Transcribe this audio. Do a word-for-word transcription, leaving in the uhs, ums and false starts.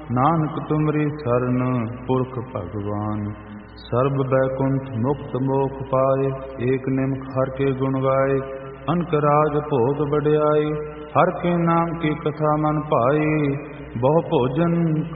नानक तुमरी सरन पुरख भगवान। सर्ब बैकुंठ मुक्त मोख पाए, एक निमक हर के गुण गाए। अनक राज भोग बड़ियाई, हर के नाम की कथा मन पाई। बहु भोजन